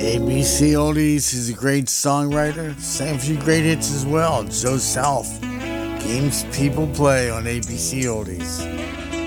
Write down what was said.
ABC Oldies is a great songwriter. Sang a few great hits as well. Joe South. Games people play on ABC Oldies.